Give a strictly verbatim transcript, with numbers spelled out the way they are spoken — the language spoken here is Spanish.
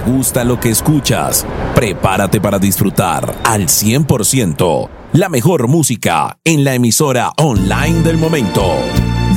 gusta lo que escuchas, prepárate para disfrutar al cien por ciento la mejor música en la emisora online del momento.